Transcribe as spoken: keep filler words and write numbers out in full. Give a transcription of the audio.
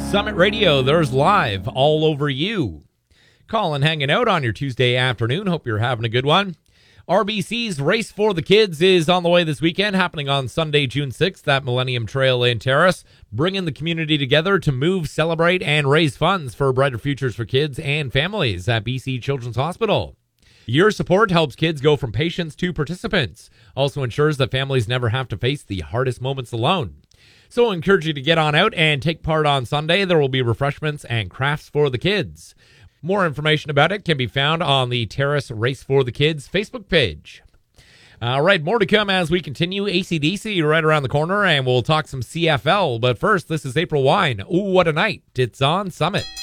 Summit Radio, there's live all over you. Colin hanging out on your Tuesday afternoon. Hope you're having a good one. R B C's Race for the Kids is on the way this weekend, happening on Sunday, June sixth at Millennium Trail in Terrace, bringing the community together to move, celebrate, and raise funds for brighter futures for kids and families at B C Children's Hospital. Your support helps kids go from patients to participants, also ensures that families never have to face the hardest moments alone. So I encourage you to get on out and take part on Sunday. There will be refreshments and crafts for the kids. More information about it can be found on the Terrace Race for the Kids Facebook page. All right, more to come as we continue. A C D C right around the corner, and we'll talk some C F L. But first, this is April Wine. Ooh, what a night. It's on Summit.